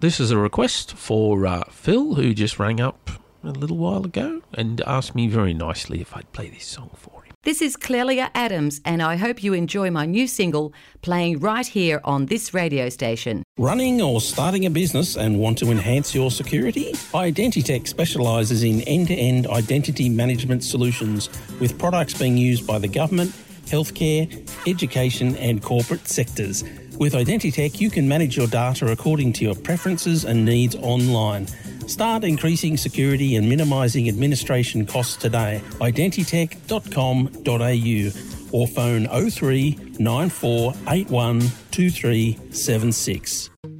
This is a request for Phil, who just rang up a little while ago and asked me very nicely if I'd play this song for him. This is Clelia Adams, and I hope you enjoy my new single playing right here on this radio station. Running or starting a business and want to enhance your security? Identitech specialises in end-to-end identity management solutions with products being used by the government, healthcare, education and corporate sectors. With Identitech, you can manage your data according to your preferences and needs online. Start increasing security and minimising administration costs today. Identitech.com.au or phone 03 9481 2376.